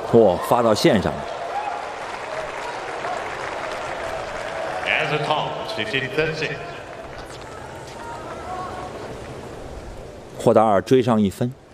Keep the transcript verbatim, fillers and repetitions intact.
嚯、哦，发到线上了。 As a top, fifteen thirty. 霍达尔追上一分。